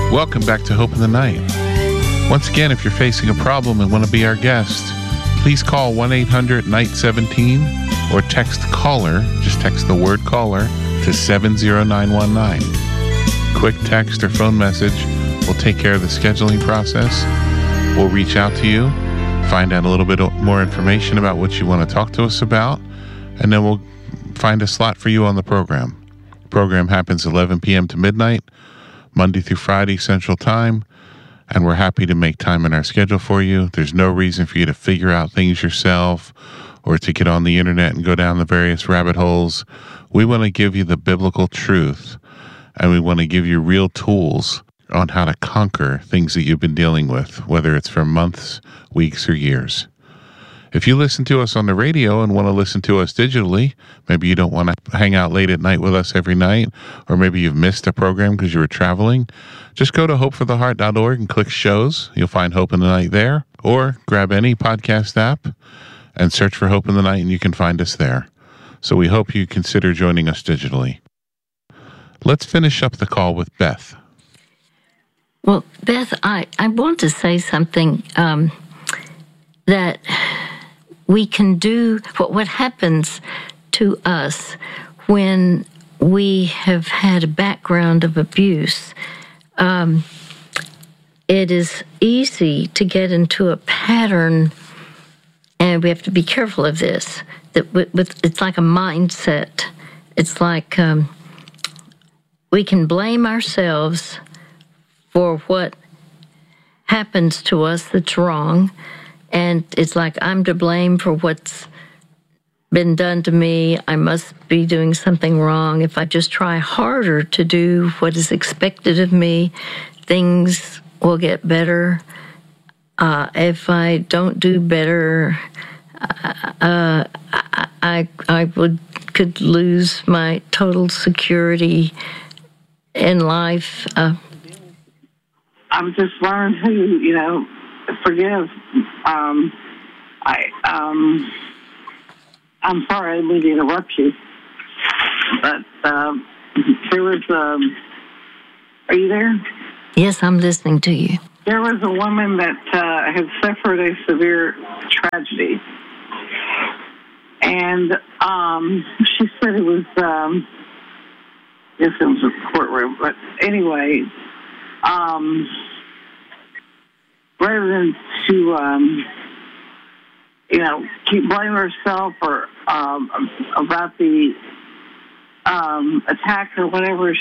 Welcome back to Hope in the Night. Once again, if you're facing a problem and want to be our guest, please call 1-800-NIGHT-17 or text CALLER, just text the word CALLER, to 70919. Quick text or phone message will take care of the scheduling process. We'll reach out to you, find out a little bit more information about what you want to talk to us about, and then we'll find a slot for you on the program. The program happens 11 p.m. to midnight, Monday through Friday Central Time, and we're happy to make time in our schedule for you. There's no reason for you to figure out things yourself or to get on the internet and go down the various rabbit holes. We want to give you the biblical truth, and we want to give you real tools on how to conquer things that you've been dealing with, whether it's for months, weeks, or years. If you listen to us on the radio and want to listen to us digitally, maybe you don't want to hang out late at night with us every night, or maybe you've missed a program because you were traveling, just go to hopefortheheart.org and click shows. You'll find Hope in the Night there, or grab any podcast app and search for Hope in the Night and you can find us there. So we hope you consider joining us digitally. Let's finish up the call with Beth. Well, Beth, I want to say something that we can do, what happens to us when we have had a background of abuse. It is easy to get into a pattern, and we have to be careful of this. That it's like a mindset. It's like we can blame ourselves for what happens to us that's wrong, and it's like I'm to blame for what's been done to me. I must be doing something wrong. If I just try harder to do what is expected of me, things will get better. If I don't do better, I could lose my total security in life. I've just learned who, forgive. I'm sorry I didn't mean to interrupt you, but there was, are you there? Yes, I'm listening to you. There was a woman that had suffered a severe tragedy, and she said it was, yes, it was a courtroom, but anyway, rather than to, keep blaming herself or about the attack or whatever,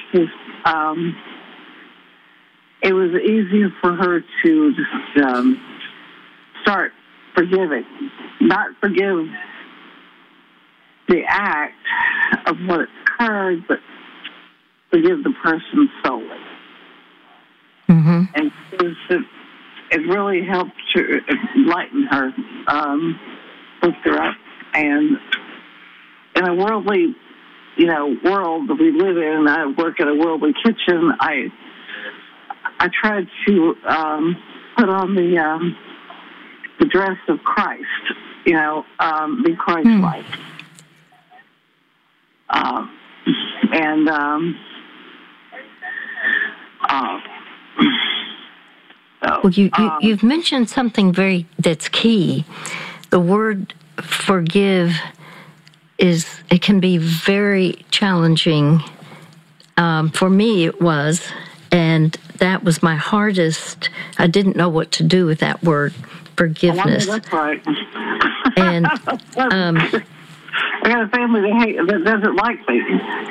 it was easier for her to just start forgiving, not forgive the act of what occurred, but forgive the person solely. Mm-hmm. And it really helped to enlighten her, lift her up. And in a worldly, world that we live in, I work at a worldly kitchen, I tried to put on the dress of Christ, be Christ-like. Well, you've mentioned something that's key. The word forgive it can be very challenging. For me, it was, and that was my hardest. I didn't know what to do with that word, forgiveness. Well, that's right. And I got a family that doesn't like me.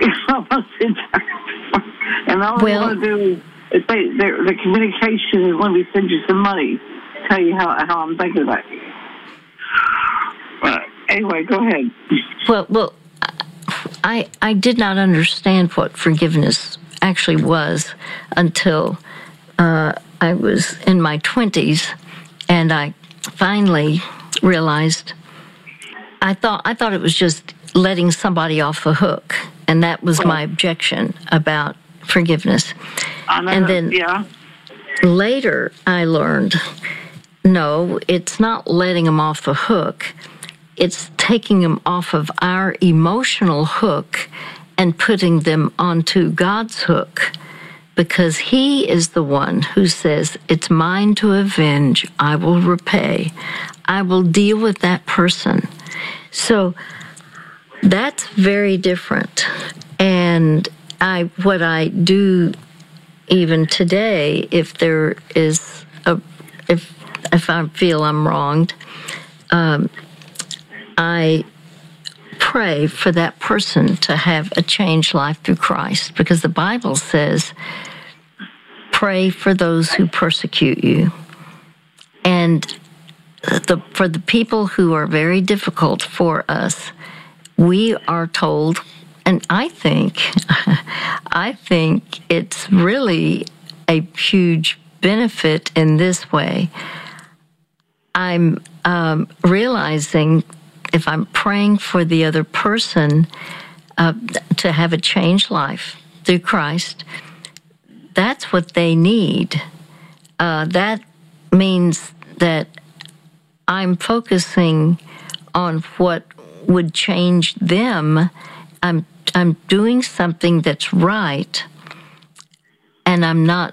And all they want to do is the communication is let me send you some money, tell you how I'm thinking about you. But anyway, go ahead. Well, I did not understand what forgiveness actually was until I was in my 20s, and I finally realized I thought it was just letting somebody off the hook, and that was my objection about forgiveness. And then later I learned, no, it's not letting them off the hook. It's taking them off of our emotional hook and putting them onto God's hook, because he is the one who says, it's mine to avenge, I will repay, I will deal with that person. So that's very different. And what I do even today, if there is if I feel I'm wronged, I pray for that person to have a changed life through Christ, because the Bible says, pray for those who persecute you. And for the people who are very difficult for us, we are told, and I think it's really a huge benefit in this way. I'm realizing if I'm praying for the other person to have a changed life through Christ, that's what they need. That means that I'm focusing on what would change them. I'm doing something that's right, and I'm not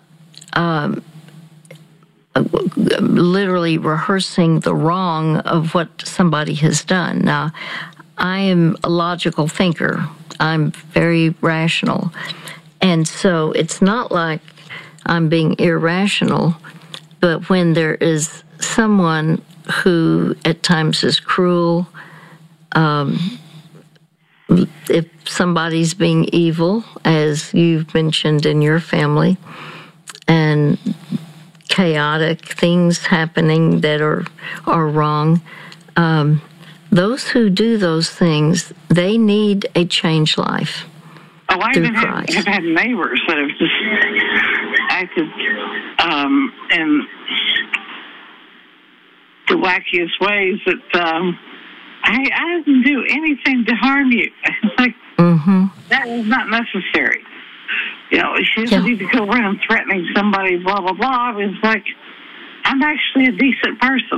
literally rehearsing the wrong of what somebody has done. Now, I am a logical thinker. I'm very rational. And so it's not like I'm being irrational, but when there is someone who at times is cruel, if somebody's being evil, as you've mentioned in your family, and chaotic things happening that are wrong, those who do those things, they need a changed life. Oh, I even have had neighbors that have just acted in the wackiest ways that I didn't do anything to harm you. Like, that was not necessary. You know, she doesn't need to go around threatening somebody, blah, blah, blah. I was like, I'm actually a decent person.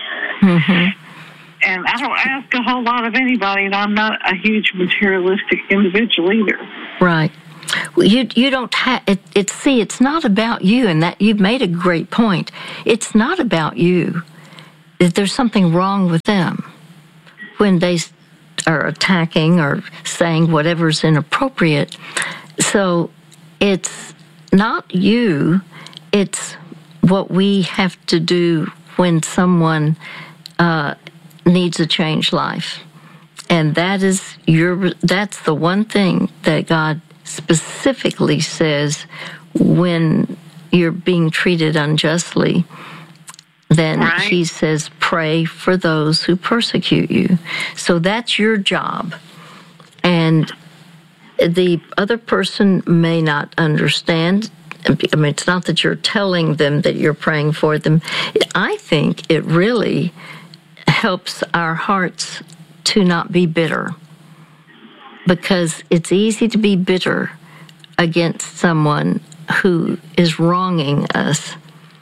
And I don't ask a whole lot of anybody, and I'm not a huge materialistic individual either. Right. Well, you don't have it. See, it's not about you, and that you've made a great point. It's not about you. There's something wrong with them when they are attacking or saying whatever's inappropriate. So it's not you. It's what we have to do when someone needs a changed life. And that's the one thing that God specifically says when you're being treated unjustly. Then he says, pray for those who persecute you. So that's your job. And the other person may not understand. I mean, it's not that you're telling them that you're praying for them. I think it really helps our hearts to not be bitter, because it's easy to be bitter against someone who is wronging us,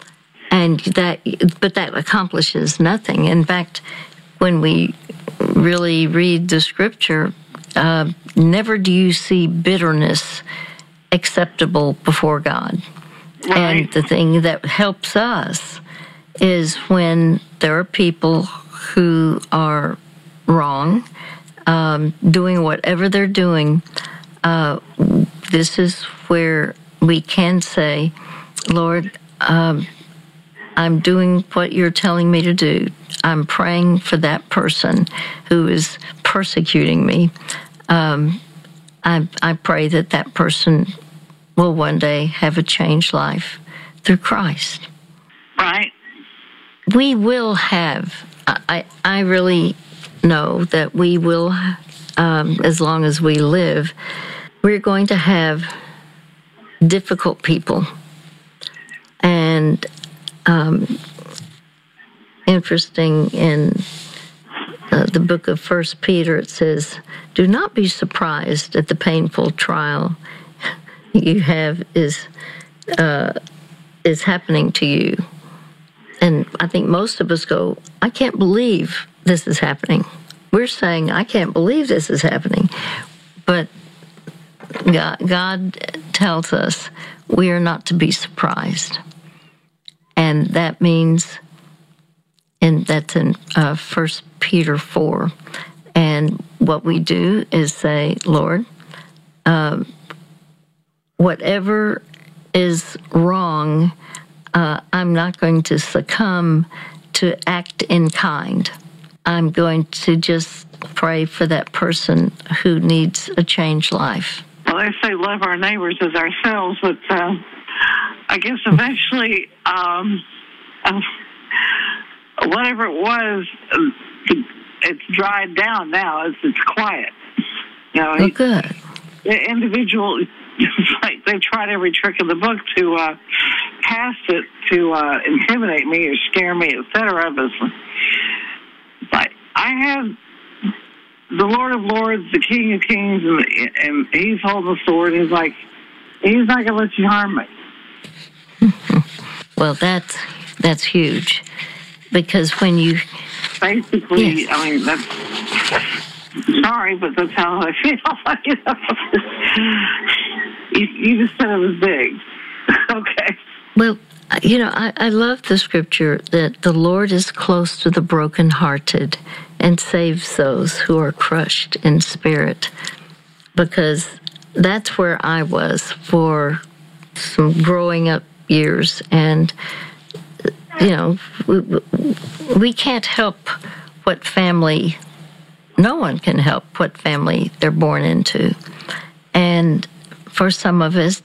but that accomplishes nothing. In fact, when we really read the scripture, never do you see bitterness acceptable before God. And the thing that helps us is when there are people who are wrong, doing whatever they're doing. This is where we can say, Lord, I'm doing what you're telling me to do. I'm praying for that person who is persecuting me. I pray that person will one day have a changed life through Christ. Right. We will have, I really know that we will, as long as we live, we're going to have difficult people. And interesting, in the book of 1 Peter, it says, do not be surprised at the painful trial you have is happening to you. And I think most of us go, I can't believe this is happening. We're saying, I can't believe this is happening. But God tells us we are not to be surprised. And that means, and that's in 1 Peter 4. And what we do is say, Lord, whatever is wrong, I'm not going to succumb to act in kind. I'm going to just pray for that person who needs a changed life. Well, they say love our neighbors as ourselves, but I guess eventually, whatever it was, it's dried down now. It's quiet. You know, Good. The individual, like they've tried every trick in the book to cast it, to intimidate me or scare me, etc. But I have the Lord of Lords, the King of Kings, and He's holding the sword. He's like, He's not going to let you harm me. Well, that's huge, because when you basically, yes. I mean, that's sorry, but that's how I feel. You just said it was big. Okay. Well, you know, I love the scripture that the Lord is close to the brokenhearted and saves those who are crushed in spirit, because that's where I was for some growing up years. And, you know, we can't help what family, no one can help what family they're born into. And for some of us,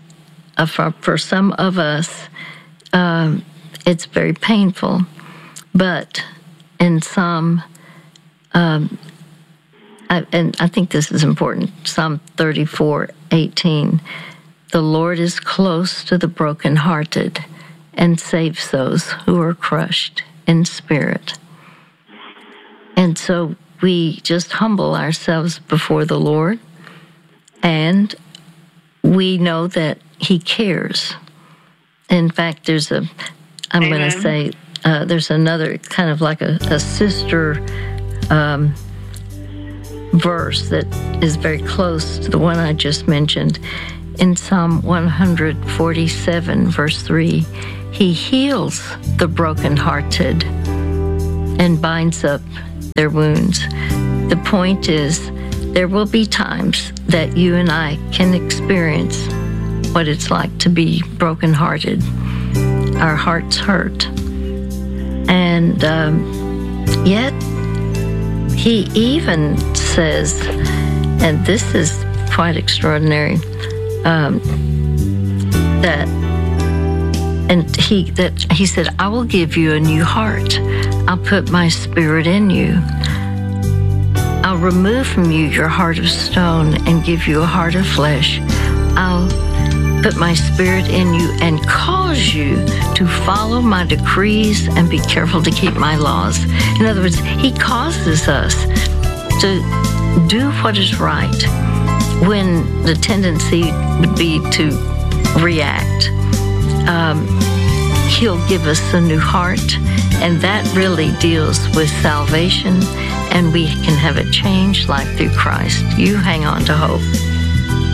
it's very painful. But in some, and I think this is important, Psalm 34:18, the Lord is close to the brokenhearted and saves those who are crushed in spirit. And so we just humble ourselves before the Lord, and we know that He cares. In fact, there's there's another kind of like a sister verse that is very close to the one I just mentioned. In Psalm 147, verse 3, He heals the brokenhearted and binds up their wounds. The point is, there will be times that you and I can experience what it's like to be brokenhearted. Our hearts hurt. And yet, He even says, and this is quite extraordinary, he said, I will give you a new heart. I'll put my spirit in you. I'll remove from you your heart of stone and give you a heart of flesh. I'll put my spirit in you and cause you to follow my decrees and be careful to keep my laws. In other words, He causes us to do what is right when the tendency would be to react. He'll give us a new heart, and that really deals with salvation, and we can have a changed life through Christ. You hang on to hope.